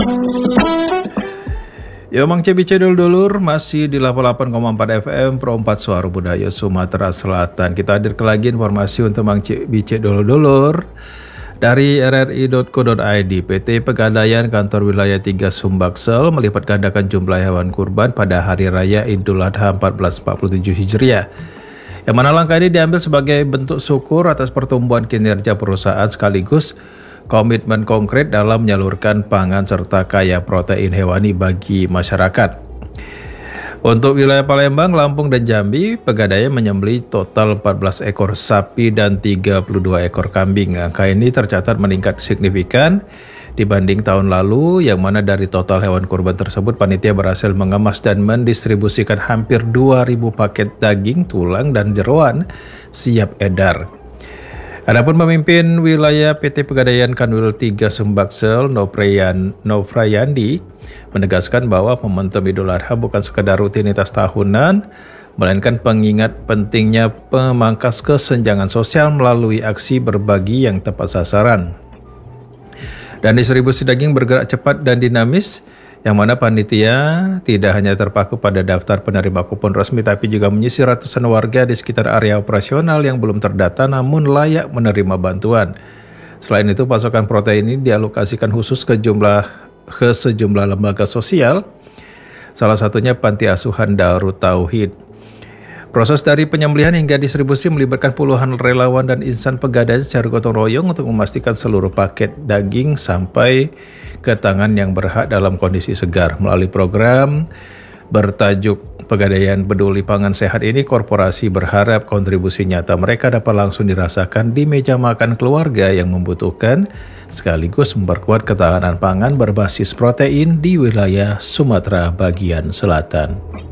Yo Mangce bice dulur masih di 88,4 FM Pro 4 Suara Budaya Sumatera Selatan. Kita hadirkan lagi informasi untuk Mangce bice dulur dari rri.co.id. PT Pegadaian Kantor Wilayah 3 Sumbaksel melipat gandakan jumlah hewan kurban pada Hari Raya Idul Adha 1447 Hijriah. Yang mana langkah ini diambil sebagai bentuk syukur atas pertumbuhan kinerja perusahaan sekaligus komitmen konkret dalam menyalurkan pangan serta kaya protein hewani bagi masyarakat. Untuk wilayah Palembang, Lampung, dan Jambi, Pegadaian menyembelih total 14 ekor sapi dan 32 ekor kambing. Angka ini tercatat meningkat signifikan dibanding tahun lalu, yang mana dari total hewan kurban tersebut, panitia berhasil mengemas dan mendistribusikan hampir 2.000 paket daging, tulang, dan jeroan siap edar. Adapun pemimpin wilayah PT Pegadaian Kanwil 3 Sumbaksel, Nofrayandi, menegaskan bahwa momentum Idul Adha bukan sekedar rutinitas tahunan, melainkan pengingat pentingnya pemangkas kesenjangan sosial melalui aksi berbagi yang tepat sasaran. Dan distribusi daging bergerak cepat dan dinamis, yang mana panitia tidak hanya terpaku pada daftar penerima kupon resmi, tapi juga menyisir ratusan warga di sekitar area operasional yang belum terdata namun layak menerima bantuan. Selain itu, pasokan protein ini dialokasikan khusus ke sejumlah lembaga sosial, salah satunya Panti Asuhan Darut Tauhid. Proses dari penyembelihan hingga distribusi melibatkan puluhan relawan dan insan Pegadaian secara gotong royong untuk memastikan seluruh paket daging sampai ke tangan yang berhak dalam kondisi segar. Melalui program bertajuk Pegadaian Peduli Pangan Sehat ini, korporasi berharap kontribusi nyata mereka dapat langsung dirasakan di meja makan keluarga yang membutuhkan, sekaligus memperkuat ketahanan pangan berbasis protein di wilayah Sumatera bagian selatan.